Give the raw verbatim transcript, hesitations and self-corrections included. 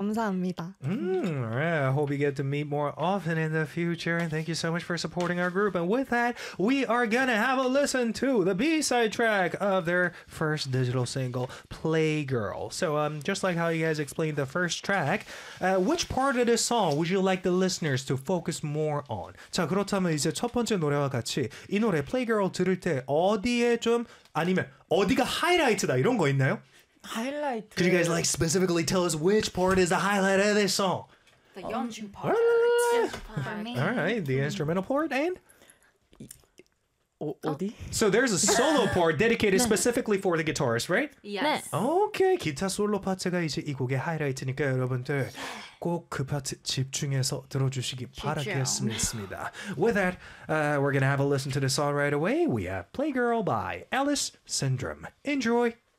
감사합니다. Mm, all right. I hope you get to meet more often in the future. And thank you so much for supporting our group. And with that, we are going to have a listen to the B-side track of their first digital single, Playgirl. So um, just like how you guys explained the first track, uh, which part of this song would you like the listeners to focus more on? 자, 그렇다면 이제 첫 번째 노래와 같이 이 노래 Playgirl 들을 때 어디에 좀 아니면 어디가 하이라이트다 이런 거 있나요? 하이라이트. Could you guys like specifically tell us which part is the highlight of this song? The 연주 part. For me. All right, the instrumental part and 어, 어디? so there's a solo part dedicated specifically for the guitarist, right? Yes. Okay, 기타 솔로 파트가 이제 이 곡의 하이라이트니까 여러분들 꼭 그 파트 집중해서 들어주시기 바라겠습니다. With that, uh, we're gonna have a listen to the song right away. We have Playgirl by Alice Syndrome. Enjoy.